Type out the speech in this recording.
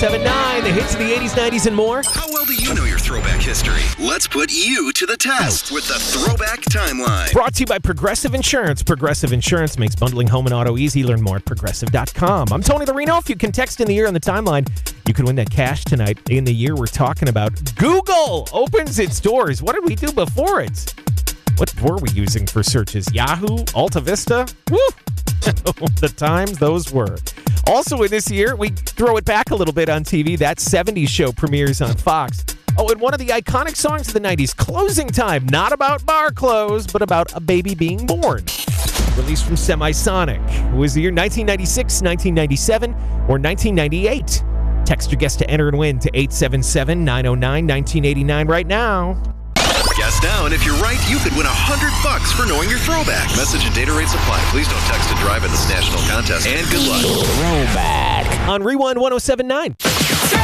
1079, the hits of the 80s, 90s, and more. How well do you know your throwback history? Let's put you to the test with the Throwback Timeline. Brought to you by Progressive Insurance. Progressive Insurance makes bundling home and auto easy. Learn more at Progressive.com. I'm Tony the Reno. If you can text in the year on the timeline, you can win that cash tonight. In the year we're talking about, Google opens its doors. What did we do before it? What were we using for searches? Yahoo? Alta Vista? Woo! The times those were. Also in this year, we throw it back a little bit on TV. That 70s show premieres on Fox. Oh, and one of the iconic songs of the 90s, Closing Time. Not about bar close, but about a baby being born. Released from Semisonic. It was the year 1996, 1997, or 1998. Text your guess to enter and win to 877-909-1989 right now. Guess now, and if you're right, you could win $100 for knowing your throwback. Message and data rates apply. Please don't text and drive in this national contest. And good luck. Throwback on Rewind 1079.